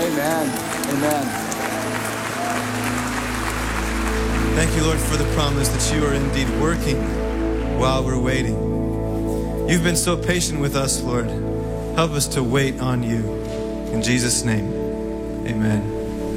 Amen. Amen. Thank you, Lord, for the promise that you are indeed working while we're waiting. You've been so patient with us, Lord. Help us to wait on you. In Jesus' name, amen.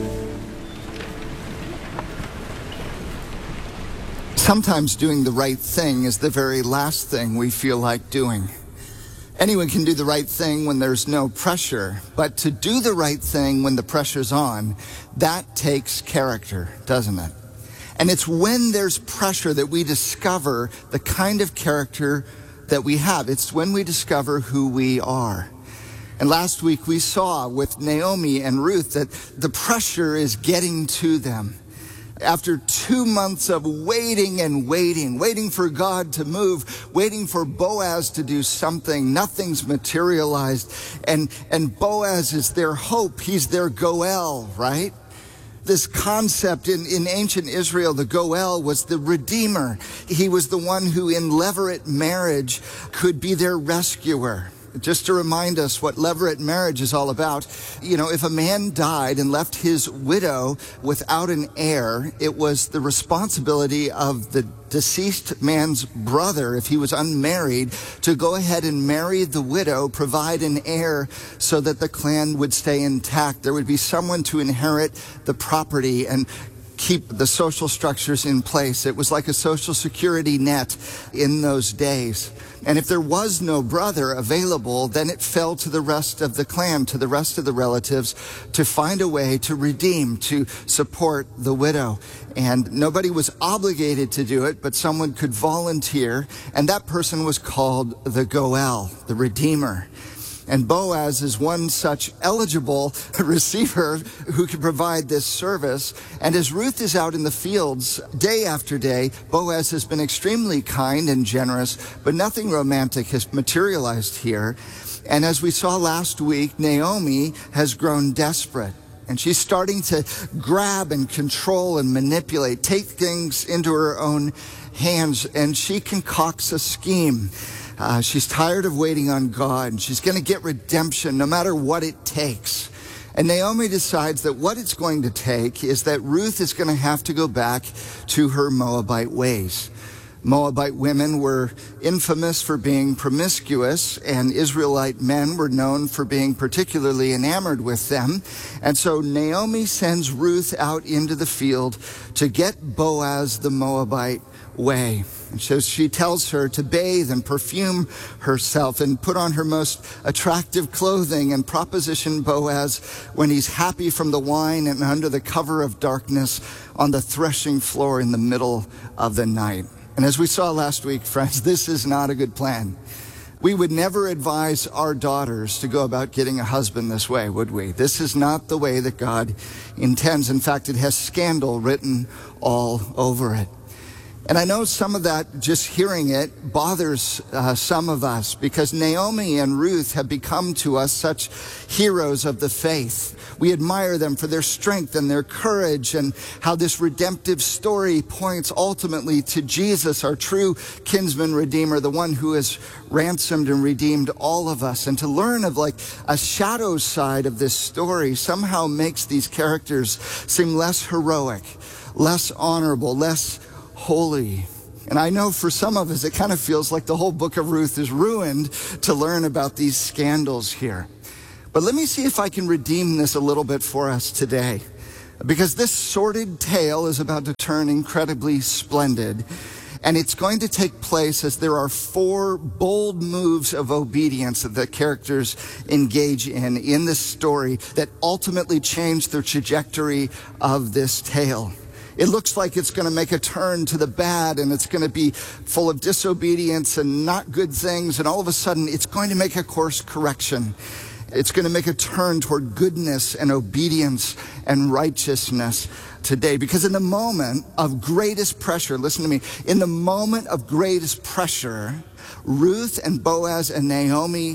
Sometimes doing the right thing is the very last thing we feel like doing. Anyone can do the right thing when there's no pressure, but to do the right thing when the pressure's on, that takes character, doesn't it? And it's when there's pressure that we discover the kind of character that we have. It's when we discover who we are. And last week we saw with Naomi and Ruth that the pressure is getting to them. After 2 months of waiting and waiting for God to move, waiting for Boaz to do something, nothing's materialized. And Boaz is their hope. He's their Goel, right? This concept in ancient Israel, the Goel was the redeemer. He was the one who in levirate marriage could be their rescuer. Just to remind us what levirate marriage is all about, if a man died and left his widow without an heir, it was the responsibility of the deceased man's brother, if he was unmarried, to go ahead and marry the widow, provide an heir so that the clan would stay intact. There would be someone to inherit the property and keep the social structures in place. It was like a social security net in those days. And if there was no brother available, then it fell to the rest of the clan, to the rest of the relatives, to find a way to redeem, to support the widow. And nobody was obligated to do it, but someone could volunteer, and that person was called the Goel, the Redeemer. And Boaz is one such eligible receiver who can provide this service. And as Ruth is out in the fields day after day, Boaz has been extremely kind and generous, but nothing romantic has materialized here. And as we saw last week, Naomi has grown desperate. And she's starting to grab and control and manipulate, take things into her own hands, and she concocts a scheme. She's tired of waiting on God. She's going to get redemption no matter what it takes. And Naomi decides that what it's going to take is that Ruth is going to have to go back to her Moabite ways. Moabite women were infamous for being promiscuous, and Israelite men were known for being particularly enamored with them. And so Naomi sends Ruth out into the field to get Boaz the Moabite way. And so she tells her to bathe and perfume herself and put on her most attractive clothing and proposition Boaz when he's happy from the wine and under the cover of darkness on the threshing floor in the middle of the night. And as we saw last week, friends, this is not a good plan. We would never advise our daughters to go about getting a husband this way, would we? This is not the way that God intends. In fact, it has scandal written all over it. And I know some of that, just hearing it, bothers some of us because Naomi and Ruth have become to us such heroes of the faith. We admire them for their strength and their courage and how this redemptive story points ultimately to Jesus, our true kinsman redeemer, the one who has ransomed and redeemed all of us. And to learn of like a shadow side of this story somehow makes these characters seem less heroic, less honorable, less holy. And I know for some of us, it kind of feels like the whole book of Ruth is ruined to learn about these scandals here. But let me see if I can redeem this a little bit for us today, because this sordid tale is about to turn incredibly splendid. And it's going to take place as there are 4 bold moves of obedience that the characters engage in this story that ultimately change the trajectory of this tale. It looks like it's going to make a turn to the bad, and it's going to be full of disobedience and not good things. And all of a sudden, it's going to make a course correction. It's going to make a turn toward goodness and obedience and righteousness today. Because in the moment of greatest pressure, listen to me, in the moment of greatest pressure, Ruth and Boaz and Naomi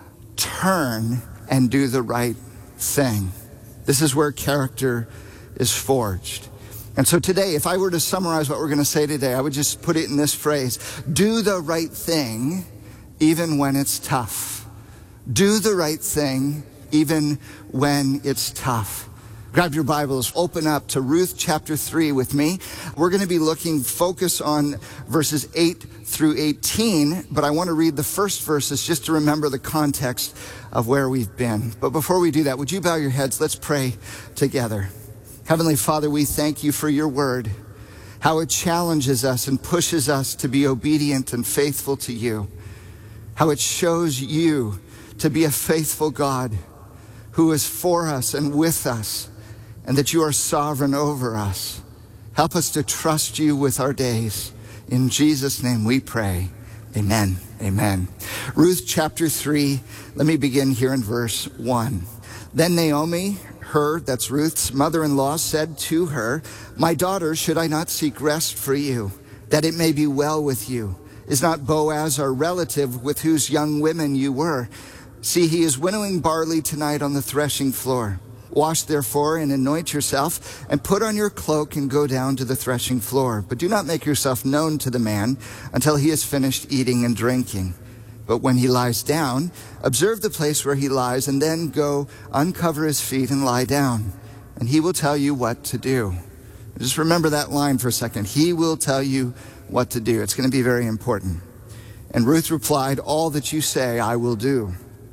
turn and do the right thing. This is where character is forged. And so today, if I were to summarize what we're going to say today, I would just put it in this phrase: do the right thing even when it's tough. Do the right thing even when it's tough. Grab your Bibles, open up to Ruth chapter 3 with me. We're going to be focus on verses 8 through 18, but I want to read the first verses just to remember the context of where we've been. But before we do that, would you bow your heads? Let's pray together. Heavenly Father, we thank you for your word, how it challenges us and pushes us to be obedient and faithful to you, how it shows you to be a faithful God who is for us and with us, and that you are sovereign over us. Help us to trust you with our days. In Jesus' name we pray. Amen. Amen. Ruth chapter 3, let me begin here in verse 1. Then Naomi, that's Ruth's mother-in-law, said to her, "My daughter, should I not seek rest for you, that it may be well with you? Is not Boaz our relative with whose young women you were? See, he is winnowing barley tonight on the threshing floor. Wash therefore and anoint yourself, and put on your cloak and go down to the threshing floor. But do not make yourself known to the man until he has finished eating and drinking. But when he lies down, observe the place where he lies, and then go uncover his feet and lie down, and he will tell you what to do." Just remember that line for a second. He will tell you what to do. It's going to be very important. And Ruth replied, "All that you say I will do."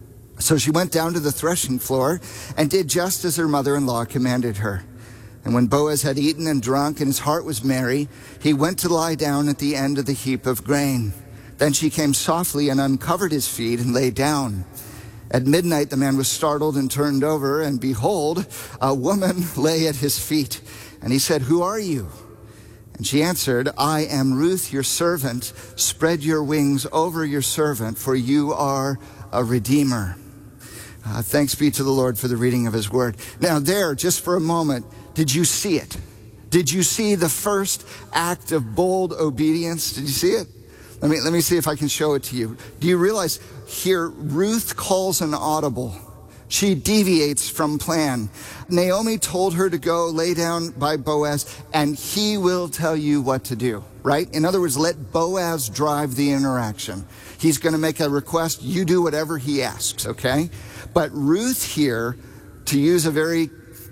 So she went down to the threshing floor and did just as her mother-in-law commanded her. And when Boaz had eaten and drunk and his heart was merry, he went to lie down at the end of the heap of grain. Then she came softly and uncovered his feet and lay down. At midnight the man was startled and turned over, and behold, a woman lay at his feet. And he said, "Who are you?" And she answered, "I am Ruth, your servant. Spread your wings over your servant, for you are a redeemer." Thanks be to the Lord for the reading of his word. Now there, just for a moment, did you see it? Did you see the first act of bold obedience? Did you see it? Let me see if I can show it to you. Do you realize here Ruth calls an audible? She deviates from plan. Naomi told her to go lay down by Boaz, and he will tell you what to do, right? In other words, let Boaz drive the interaction. He's going to make a request. You do whatever he asks, okay? But Ruth here, to use a very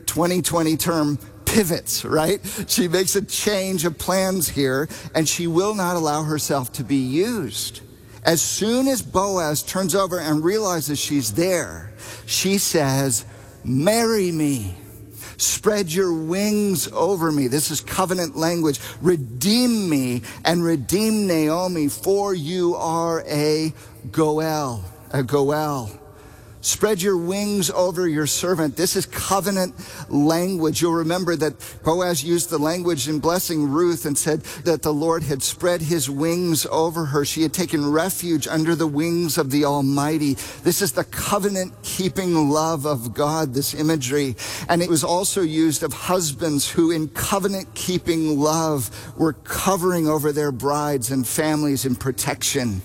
2020 term, pivots, right? She makes a change of plans here, and she will not allow herself to be used. As soon as Boaz turns over and realizes she's there, she says, "Marry me. Spread your wings over me." This is covenant language. "Redeem me and redeem Naomi, for you are a Goel." A Goel. Spread your wings over your servant. This is covenant language. You'll remember that Boaz used the language in blessing Ruth and said that the Lord had spread his wings over her. She had taken refuge under the wings of the Almighty. This is the covenant-keeping love of God, this imagery. And it was also used of husbands who in covenant-keeping love were covering over their brides and families in protection.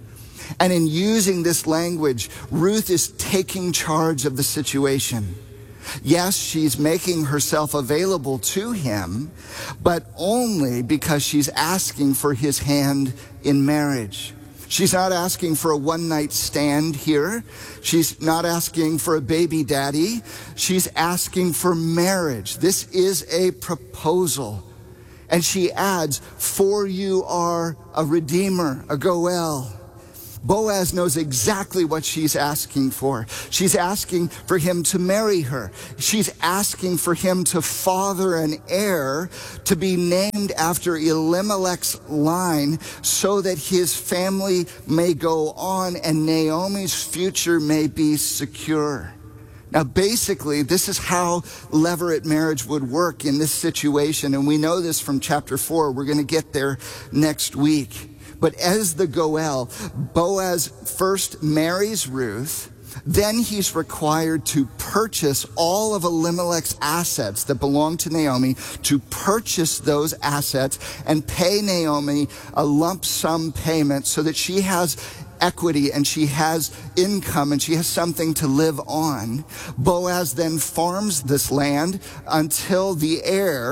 And in using this language, Ruth is taking charge of the situation. Yes, she's making herself available to him, but only because she's asking for his hand in marriage. She's not asking for a one-night stand here. She's not asking for a baby daddy. She's asking for marriage. This is a proposal. And she adds, "For you are a redeemer, a Goel." Boaz knows exactly what she's asking for. She's asking for him to marry her. She's asking for him to father an heir to be named after Elimelech's line so that his family may go on and Naomi's future may be secure. Now, basically, this is how levirate marriage would work in this situation. And we know this from chapter 4. We're going to get there next week. But as the Goel, Boaz first marries Ruth. Then he's required to purchase all of Elimelech's assets that belong to Naomi, to purchase those assets and pay Naomi a lump sum payment so that she has equity and she has income and she has something to live on. Boaz then farms this land until the heir,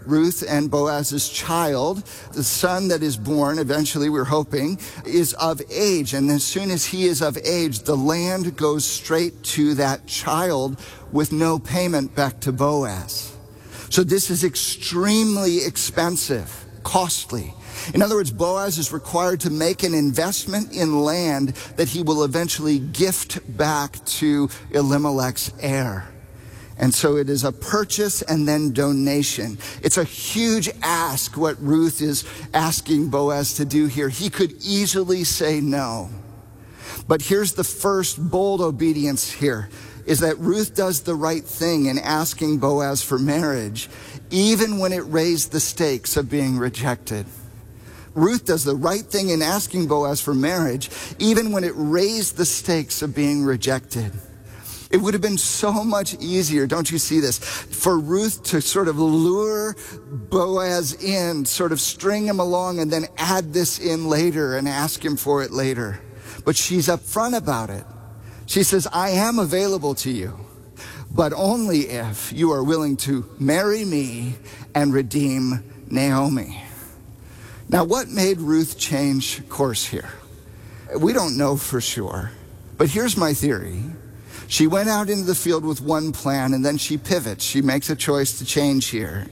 Ruth and Boaz's child, the son that is born, eventually we're hoping, is of age. And as soon as he is of age, the land goes straight to that child with no payment back to Boaz. So this is extremely expensive, costly. In other words, Boaz is required to make an investment in land that he will eventually gift back to Elimelech's heir. And so it is a purchase and then donation. It's a huge ask what Ruth is asking Boaz to do here. He could easily say no. But here's the first bold obedience here, is that Ruth does the right thing in asking Boaz for marriage, even when it raised the stakes of being rejected. Ruth does the right thing in asking Boaz for marriage, even when it raised the stakes of being rejected. It would have been so much easier, don't you see this, for Ruth to sort of lure Boaz in, sort of string him along and then add this in later and ask him for it later. But she's upfront about it. She says, I am available to you, but only if you are willing to marry me and redeem Naomi. Now, what made Ruth change course here? We don't know for sure, but here's my theory. She went out into the field with one plan, and then she pivots. She makes a choice to change here.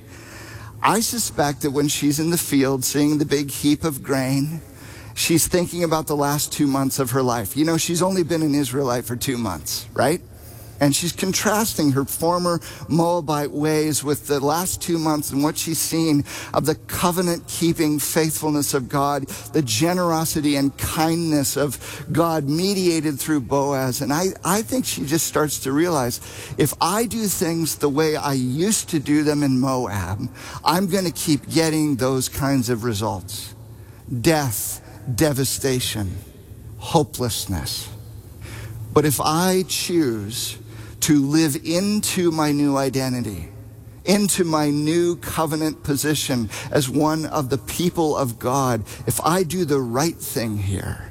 I suspect that when she's in the field seeing the big heap of grain, she's thinking about the last 2 months of her life. You know, she's only been an Israelite for 2 months, right? And she's contrasting her former Moabite ways with the last 2 months and what she's seen of the covenant-keeping faithfulness of God, the generosity and kindness of God mediated through Boaz. And I think she just starts to realize, if I do things the way I used to do them in Moab, I'm going to keep getting those kinds of results. Death, devastation, hopelessness. But if I choose to live into my new identity, into my new covenant position as one of the people of God, if I do the right thing here,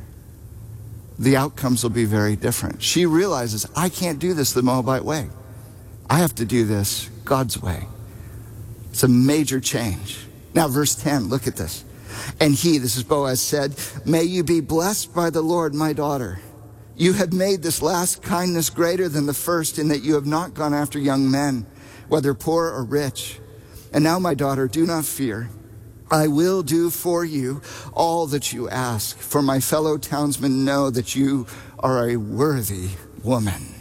the outcomes will be very different. She realizes, I can't do this the Moabite way. I have to do this God's way. It's a major change. Now, verse 10, look at this. And he, this is Boaz, said, may you be blessed by the Lord, my daughter. You have made this last kindness greater than the first, in that you have not gone after young men, whether poor or rich. And now, my daughter, do not fear. I will do for you all that you ask, for my fellow townsmen know that you are a worthy woman.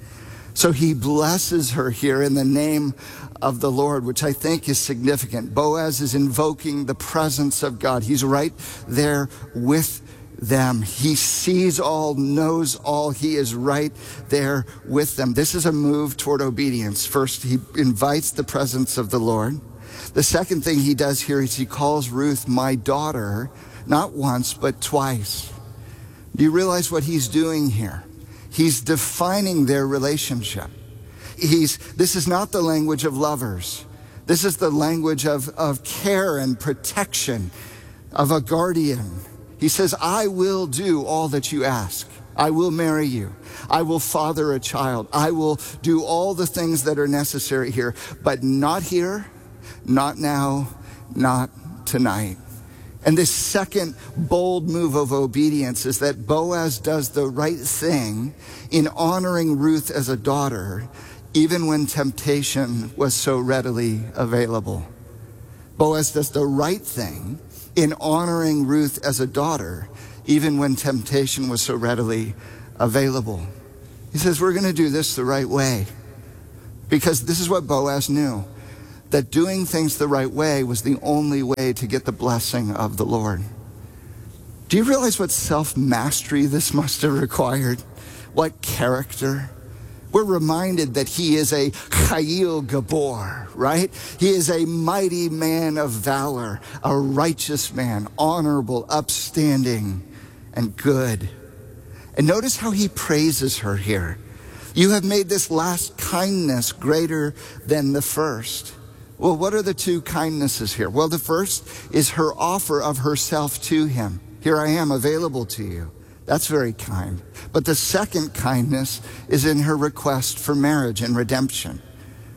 So he blesses her here in the name of the Lord, which I think is significant. Boaz is invoking the presence of God. He's right there with them. He sees all, knows all. He is right there with them. This is a move toward obedience. First, he invites the presence of the Lord. The second thing he does here is he calls Ruth my daughter, not once, but twice. Do you realize what he's doing here? He's defining their relationship. This is not the language of lovers. This is the language of care and protection, of a guardian. He says, I will do all that you ask. I will marry you. I will father a child. I will do all the things that are necessary here, but not here, not now, not tonight. And this second bold move of obedience is that Boaz does the right thing in honoring Ruth as a daughter, even when temptation was so readily available. Boaz does the right thing in honoring Ruth as a daughter, even when temptation was so readily available. He says, we're going to do this the right way. Because this is what Boaz knew, that doing things the right way was the only way to get the blessing of the Lord. Do you realize what self-mastery this must have required? What character? We're reminded that he is a Chayil Gabor, right? He is a mighty man of valor, a righteous man, honorable, upstanding, and good. And notice how he praises her here. You have made this last kindness greater than the first. Well, what are the two kindnesses here? Well, the first is her offer of herself to him. Here I am, available to you. That's very kind. But the second kindness is in her request for marriage and redemption.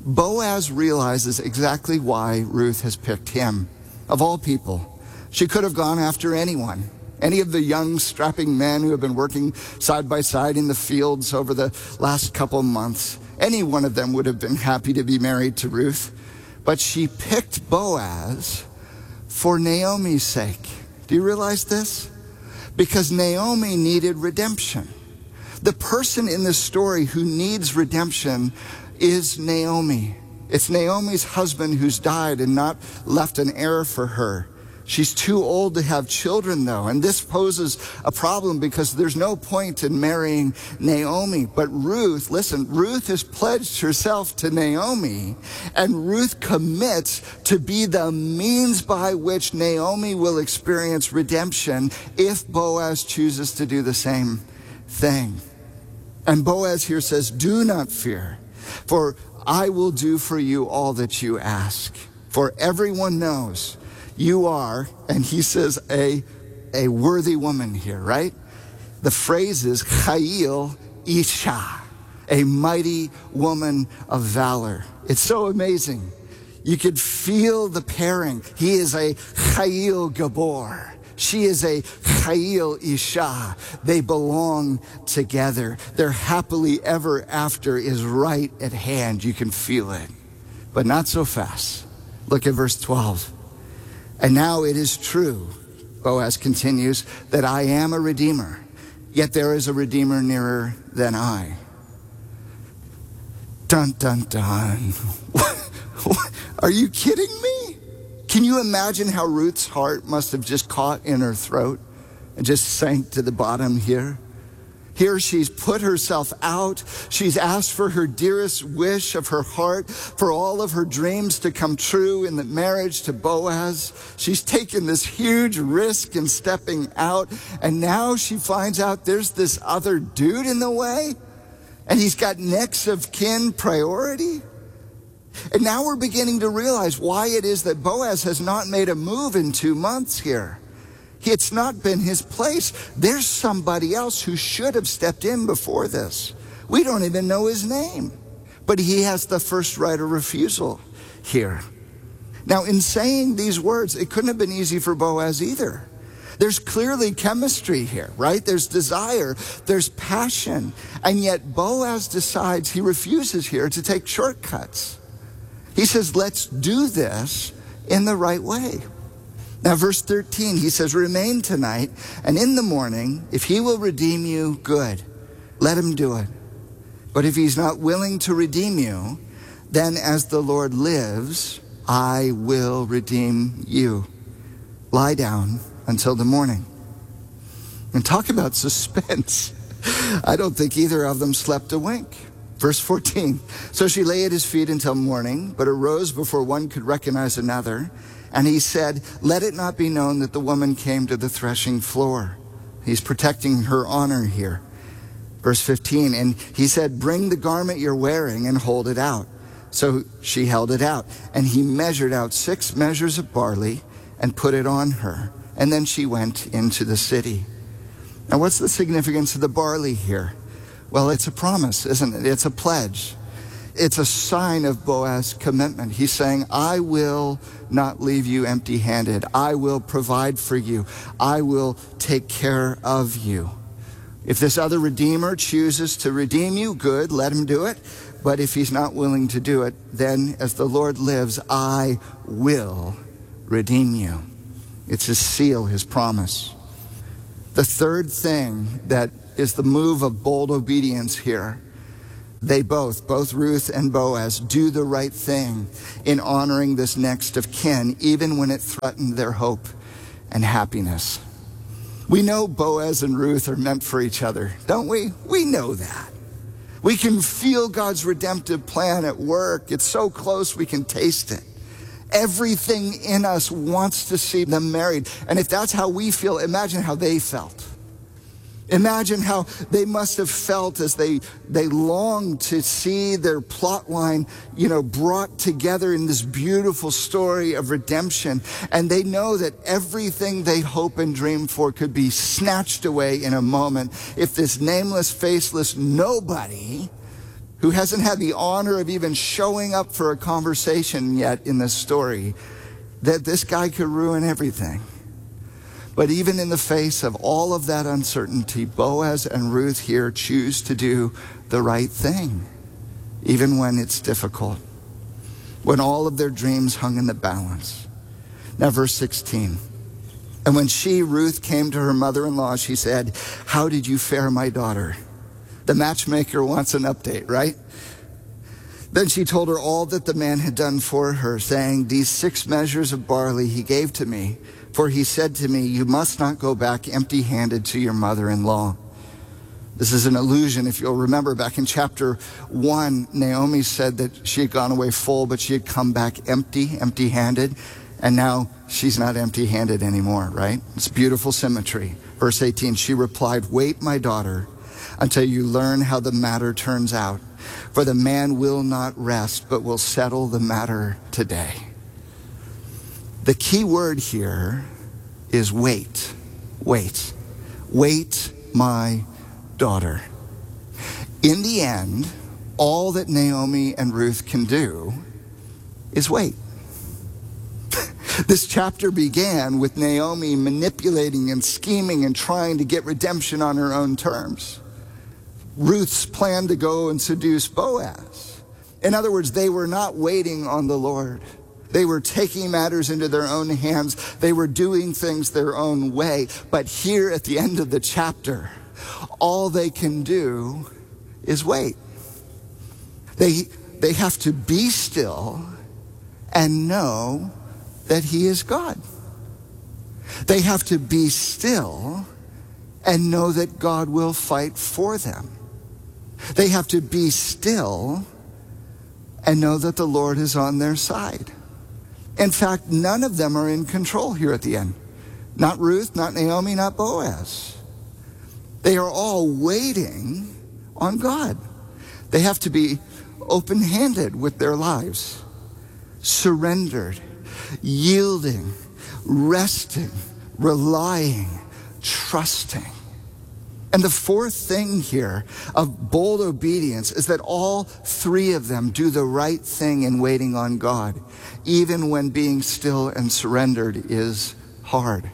Boaz realizes exactly why Ruth has picked him. Of all people, she could have gone after anyone. Any of the young, strapping men who have been working side by side in the fields over the last couple months. Any one of them would have been happy to be married to Ruth. But she picked Boaz for Naomi's sake. Do you realize this? Because Naomi needed redemption. The person in this story who needs redemption is Naomi. It's Naomi's husband who's died and not left an heir for her. She's too old to have children, though, and this poses a problem because there's no point in marrying Naomi. But Ruth, listen, Ruth has pledged herself to Naomi, and Ruth commits to be the means by which Naomi will experience redemption if Boaz chooses to do the same thing. And Boaz here says, "Do not fear, for I will do for you all that you ask. For everyone knows you are," and he says, a worthy woman here, right? The phrase is Chayil Isha, a mighty woman of valor. It's so amazing. You could feel the pairing. He is a Chayil Gabor. She is a Chayil Isha. They belong together. Their happily ever after is right at hand. You can feel it. But not so fast. Look at verse 12. "And now it is true," Boaz continues, "that I am a redeemer, yet there is a redeemer nearer than I." Dun, dun, dun. Are you kidding me? Can you imagine how Ruth's heart must have just caught in her throat and just sank to the bottom here? Here she's put herself out. She's asked for her dearest wish of her heart, for all of her dreams to come true in the marriage to Boaz. She's taken this huge risk in stepping out, and now she finds out there's this other dude in the way, and he's got next of kin priority. And now we're beginning to realize why it is that Boaz has not made a move in 2 months here. It's not been his place. There's somebody else who should have stepped in before this. We don't even know his name. But he has the first right of refusal here. Now, in saying these words, it couldn't have been easy for Boaz either. There's clearly chemistry here, right? There's desire, there's passion. And yet Boaz decides he refuses here to take shortcuts. He says, let's do this in the right way. Now, verse 13, he says, "Remain tonight, and in the morning, if he will redeem you, good. Let him do it. But if he's not willing to redeem you, then as the Lord lives, I will redeem you. Lie down until the morning." And talk about suspense. I don't think either of them slept a wink. Verse 14, "So she lay at his feet until morning, but arose before one could recognize another. And he said, 'Let it not be known that the woman came to the threshing floor.'" He's protecting her honor here. Verse 15, "And he said, 'Bring the garment you're wearing and hold it out.' So she held it out. And he measured out 6 measures of barley and put it on her. And then she went into the city." Now, what's the significance of the barley here? Well, it's a promise, isn't it? It's a pledge. It's a sign of Boaz's commitment. He's saying, I will not leave you empty-handed. I will provide for you. I will take care of you. If this other redeemer chooses to redeem you, good, let him do it. But if he's not willing to do it, then as the Lord lives, I will redeem you. It's his seal, his promise. The third thing that is the move of bold obedience here, they both Ruth and Boaz, do the right thing in honoring this next of kin, even when it threatened their hope and happiness. We know Boaz and Ruth are meant for each other, don't we? We know that. We can feel God's redemptive plan at work. It's so close we can taste it. Everything in us wants to see them married. And if that's how we feel, imagine how they felt. Imagine how they must have felt as they longed to see their plot line, brought together in this beautiful story of redemption. And they know that everything they hope and dream for could be snatched away in a moment if this nameless, faceless nobody who hasn't had the honor of even showing up for a conversation yet in this story, that this guy could ruin everything. But even in the face of all of that uncertainty, Boaz and Ruth here choose to do the right thing, even when it's difficult, when all of their dreams hung in the balance. Now, verse 16. And when she, Ruth, came to her mother-in-law, she said, "How did you fare, my daughter?" The matchmaker wants an update, right? Then she told her all that the man had done for her, saying, "These 6 measures of barley he gave to me, for he said to me, 'You must not go back empty-handed to your mother-in-law.'" This is an allusion. If you'll remember, back in chapter 1, Naomi said that she had gone away full, but she had come back empty-handed. And now she's not empty-handed anymore, right? It's beautiful symmetry. Verse 18, she replied, "Wait, my daughter, until you learn how the matter turns out. For the man will not rest, but will settle the matter today." The key word here is wait. Wait. Wait, my daughter. In the end, all that Naomi and Ruth can do is wait. This chapter began with Naomi manipulating and scheming and trying to get redemption on her own terms. Ruth's plan to go and seduce Boaz. In other words, they were not waiting on the Lord. They were taking matters into their own hands. They were doing things their own way. But here at the end of the chapter, all they can do is wait. They have to be still and know that he is God. They have to be still and know that God will fight for them. They have to be still and know that the Lord is on their side. In fact, none of them are in control here at the end. Not Ruth, not Naomi, not Boaz. They are all waiting on God. They have to be open-handed with their lives, surrendered, yielding, resting, relying, trusting. And the fourth thing here of bold obedience is that all 3 of them do the right thing in waiting on God, even when being still and surrendered is hard.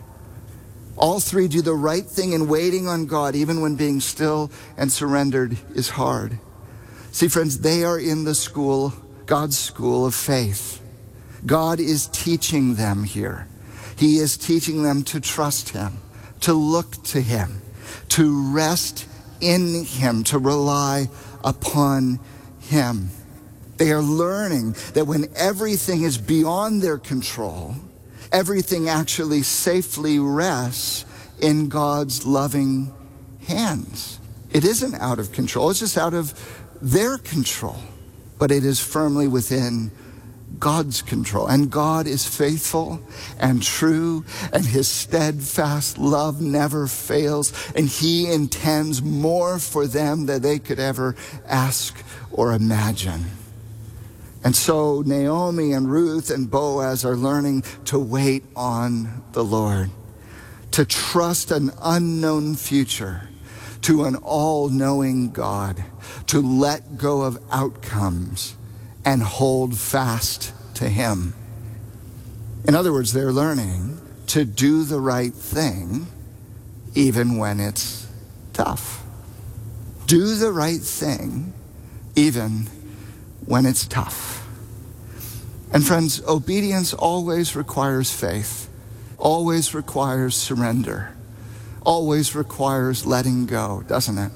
All 3 do the right thing in waiting on God, even when being still and surrendered is hard. See, friends, they are in the school, God's school of faith. God is teaching them here. He is teaching them to trust him, to look to him, to rest in him, to rely upon him. They are learning that when everything is beyond their control, everything actually safely rests in God's loving hands. It isn't out of control. It's just out of their control. But it is firmly within God's control. And God is faithful and true, and his steadfast love never fails, and he intends more for them than they could ever ask or imagine. And so Naomi and Ruth and Boaz are learning to wait on the Lord, to trust an unknown future to an all-knowing God, to let go of outcomes and hold fast to him. In other words, they're learning to do the right thing even when it's tough. Do the right thing even when it's tough. And friends, obedience always requires faith, always requires surrender, always requires letting go, doesn't it?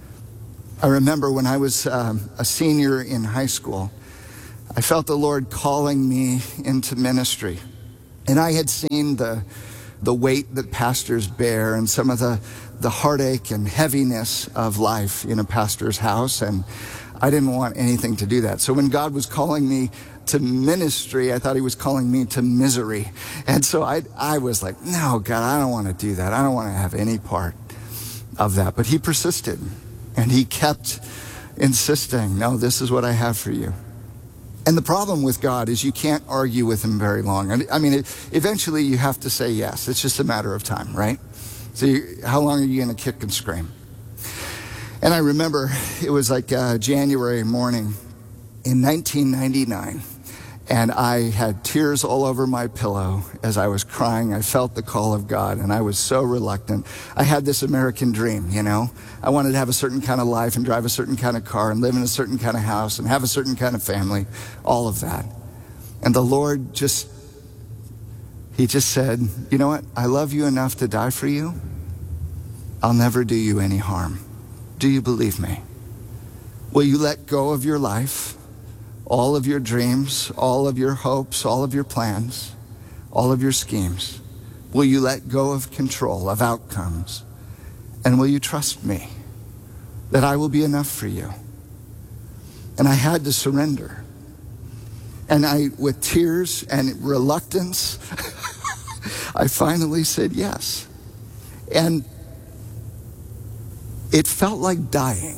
I remember when I was a senior in high school, I felt the Lord calling me into ministry. And I had seen the weight that pastors bear and some of the heartache and heaviness of life in a pastor's house. And I didn't want anything to do that. So when God was calling me to ministry, I thought he was calling me to misery. And so I was like, no, God, I don't want to do that. I don't want to have any part of that. But he persisted, and he kept insisting, no, this is what I have for you. And the problem with God is you can't argue with him very long. I mean, eventually you have to say yes. It's just a matter of time, right? So how long are you going to kick and scream? And I remember it was like January morning in 1999. And I had tears all over my pillow as I was crying. I felt the call of God, and I was so reluctant. I had this American dream, you know. I wanted to have a certain kind of life and drive a certain kind of car and live in a certain kind of house and have a certain kind of family, all of that. And the Lord He just said, you know what? I love you enough to die for you. I'll never do you any harm. Do you believe me? Will you let go of your life? All of your dreams, all of your hopes, all of your plans, all of your schemes? Will you let go of control, of outcomes? And will you trust me that I will be enough for you? And I had to surrender. And with tears and reluctance, I finally said yes. And it felt like dying.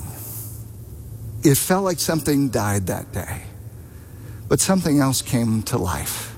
It felt like something died that day. But something else came to life.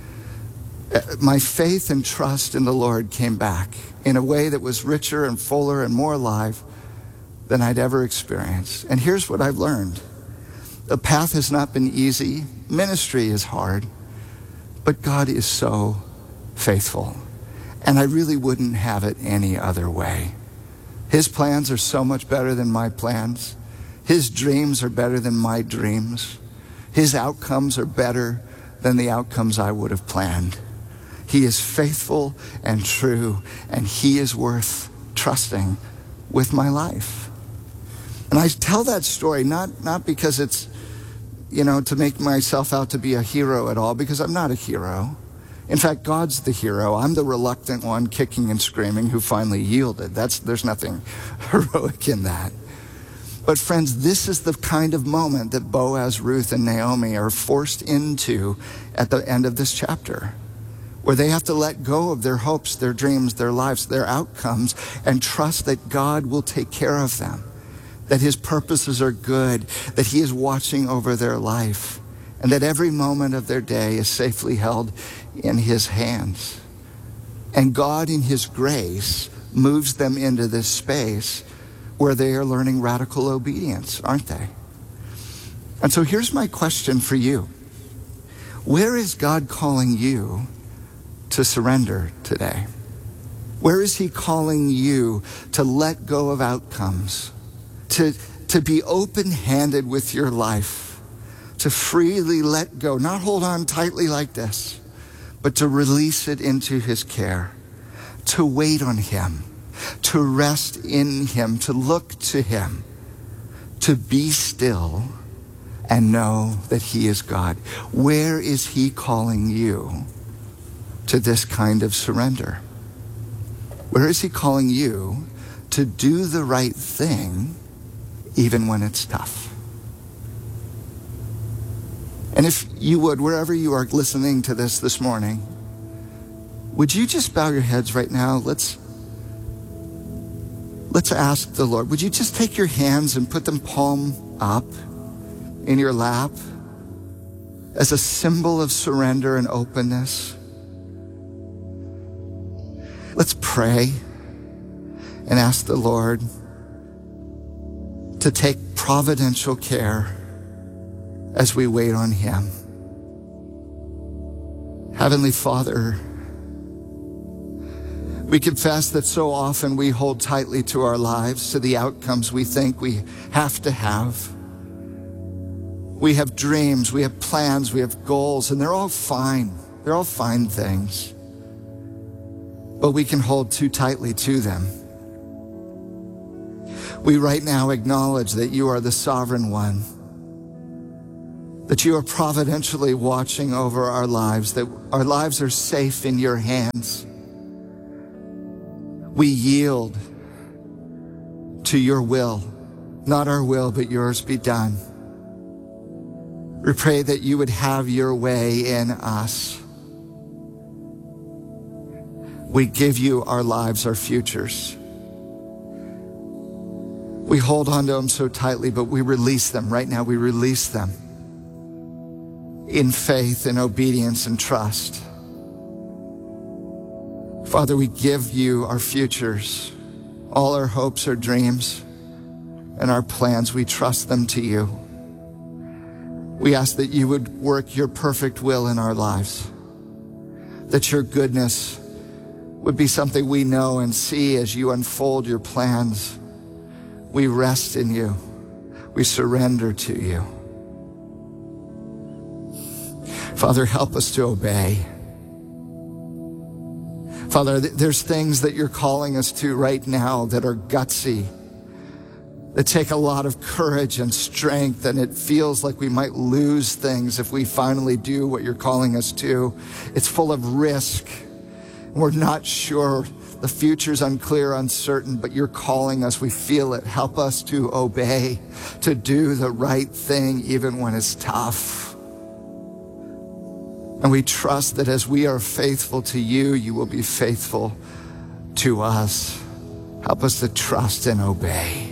My faith and trust in the Lord came back in a way that was richer and fuller and more alive than I'd ever experienced. And here's what I've learned. The path has not been easy. Ministry is hard. But God is so faithful. And I really wouldn't have it any other way. His plans are so much better than my plans. His dreams are better than my dreams. His outcomes are better than the outcomes I would have planned. He is faithful and true, and he is worth trusting with my life. And I tell that story not because it's, to make myself out to be a hero at all, because I'm not a hero. In fact, God's the hero. I'm the reluctant one kicking and screaming who finally yielded. There's nothing heroic in that. But friends, this is the kind of moment that Boaz, Ruth, and Naomi are forced into at the end of this chapter, where they have to let go of their hopes, their dreams, their lives, their outcomes, and trust that God will take care of them, that his purposes are good, that he is watching over their life, and that every moment of their day is safely held in his hands. And God, in his grace, moves them into this space where they are learning radical obedience, aren't they? And so here's my question for you. Where is God calling you to surrender today? Where is he calling you to let go of outcomes, to be open-handed with your life, to freely let go, not hold on tightly like this, but to release it into his care, to wait on him, to rest in him, to look to him, to be still and know that he is God? Where is he calling you to this kind of surrender? Where is he calling you to do the right thing even when it's tough? And if you would, wherever you are listening to this morning, would you just bow your heads right now? Let's ask the Lord. Would you just take your hands and put them palm up in your lap as a symbol of surrender and openness? Let's pray and ask the Lord to take providential care as we wait on him. Heavenly Father, we confess that so often we hold tightly to our lives, to the outcomes we think we have to have. We have dreams, we have plans, we have goals, and they're all fine. They're all fine things. But we can hold too tightly to them. We right now acknowledge that you are the sovereign one, that you are providentially watching over our lives, that our lives are safe in your hands. We yield to your will, not our will, but yours be done. We pray that you would have your way in us. We give you our lives, our futures. We hold on to them so tightly, but we release them. Right now, we release them in faith and obedience and trust. Father, we give you our futures, all our hopes, our dreams, and our plans, we trust them to you. We ask that you would work your perfect will in our lives, that your goodness would be something we know and see as you unfold your plans. We rest in you. We surrender to you. Father, help us to obey. Father, there's things that you're calling us to right now that are gutsy, that take a lot of courage and strength, and it feels like we might lose things if we finally do what you're calling us to. It's full of risk. We're not sure. The future's unclear, uncertain, but you're calling us. We feel it. Help us to obey, to do the right thing even when it's tough. And we trust that as we are faithful to you, you will be faithful to us. Help us to trust and obey.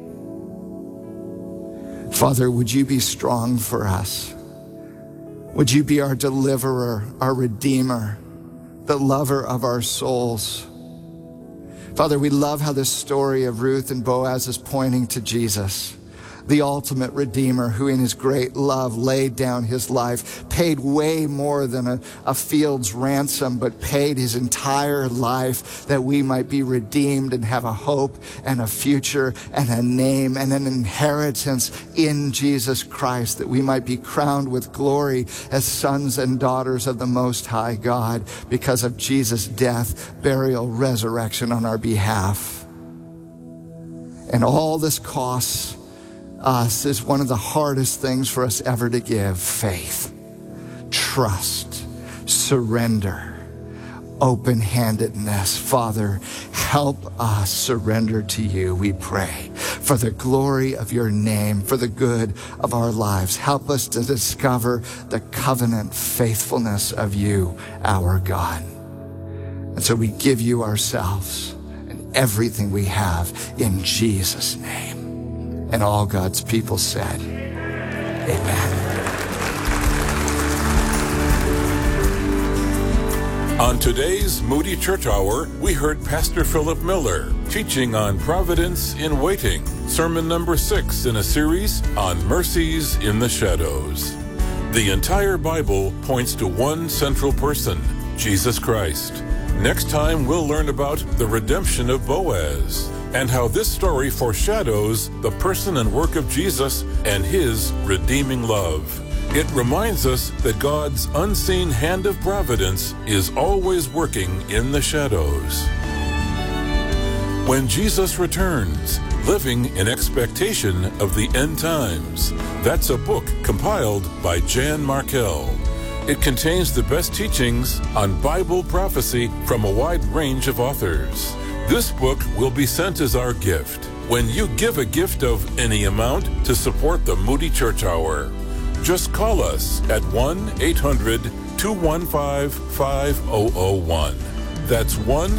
Father, would you be strong for us? Would you be our deliverer, our redeemer, the lover of our souls? Father, we love how this story of Ruth and Boaz is pointing to Jesus, the ultimate redeemer who in his great love laid down his life, paid way more than a field's ransom, but paid his entire life that we might be redeemed and have a hope and a future and a name and an inheritance in Jesus Christ, that we might be crowned with glory as sons and daughters of the Most High God because of Jesus' death, burial, resurrection on our behalf. And all this costs us is one of the hardest things for us ever to give: faith, trust, surrender, open-handedness. Father, help us surrender to you, we pray, for the glory of your name, for the good of our lives. Help us to discover the covenant faithfulness of you, our God. And so we give you ourselves and everything we have in Jesus' name. And all God's people said, amen. On today's Moody Church Hour, we heard Pastor Philip Miller teaching on Providence in Waiting, sermon number 6 in a series on mercies in the shadows. The entire Bible points to one central person, Jesus Christ. Next time, we'll learn about the redemption of Boaz and how this story foreshadows the person and work of Jesus and his redeeming love. It reminds us that God's unseen hand of providence is always working in the shadows. When Jesus returns, living in expectation of the end times. That's a book compiled by Jan Markell. It contains the best teachings on Bible prophecy from a wide range of authors. This book will be sent as our gift when you give a gift of any amount to support the Moody Church Hour. Just call us at 1-800-215-5001. That's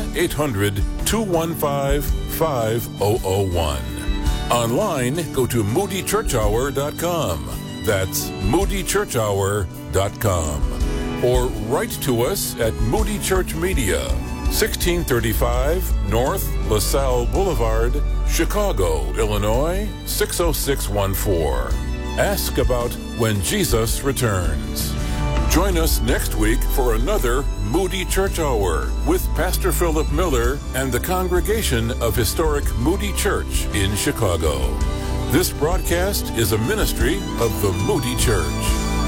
1-800-215-5001. Online, go to moodychurchhour.com. That's moodychurchhour.com. Or write to us at Moody Church Media, 1635 North LaSalle Boulevard, Chicago, Illinois, 60614. Ask about when Jesus returns. Join us next week for another Moody Church Hour with Pastor Philip Miller and the congregation of historic Moody Church in Chicago. This broadcast is a ministry of the Moody Church.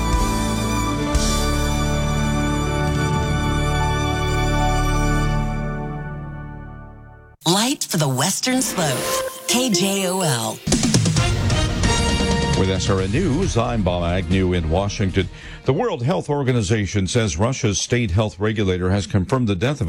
Light for the Western Slope. KJOL. With SRN News, I'm Bob Agnew in Washington. The World Health Organization says Russia's state health regulator has confirmed the death of